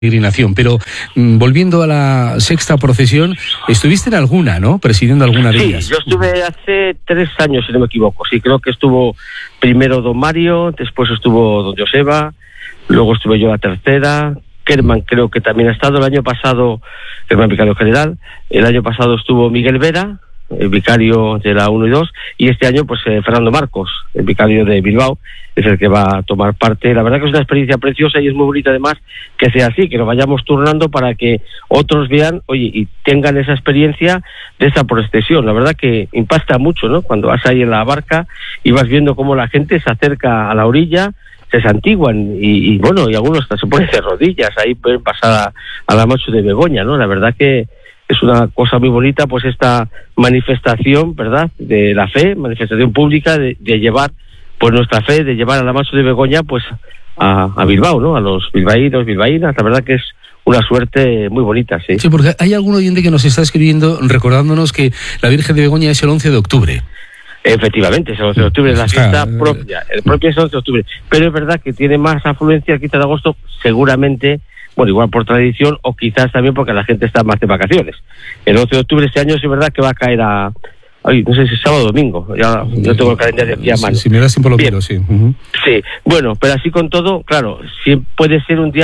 peregrinación, pero volviendo a la sexta procesión, estuviste en alguna, ¿no? Presidiendo alguna de ellas. Sí, yo estuve hace 3 años, si no me equivoco. Sí, creo que estuvo primero don Mario, después estuvo don Joseba, luego estuve yo la tercera. Kerman creo que también ha estado el año pasado, Kerman vicario general. El año pasado estuvo Miguel Vera, el vicario de la 1 y 2, y este año pues Fernando Marcos, el vicario de Bilbao, es el que va a tomar parte. La verdad que es una experiencia preciosa y es muy bonita además que sea así, que nos vayamos turnando para que otros vean, oye, y tengan esa experiencia de esa procesión. La verdad que impacta mucho, ¿no? Cuando vas ahí en la barca y vas viendo cómo la gente se acerca a la orilla, se santiguan y bueno, y algunos hasta se ponen de rodillas, ahí pueden pasar a la Macho de Begoña, ¿no? La verdad que es una cosa muy bonita, pues esta manifestación, ¿verdad?, de la fe, manifestación pública de llevar pues nuestra fe, de llevar a la Macho de Begoña pues a Bilbao, ¿no?, a los bilbaínos, bilbaínas. La verdad que es una suerte muy bonita, sí. Sí, porque hay algún oyente que nos está escribiendo recordándonos que la Virgen de Begoña es el 11 de octubre. Efectivamente, es el 11 de octubre, es la fiesta propia, el propio es el 11 de octubre, pero es verdad que tiene más afluencia el 15 de agosto, seguramente, bueno, igual por tradición o quizás también porque la gente está más de vacaciones. El 11 de octubre este año es verdad que va a caer no sé si es sábado o domingo, ya no tengo el calendario aquí a mano. Si me das tiempo lo quiero, sí. Sí, bueno, pero así con todo, claro, sí puede ser un día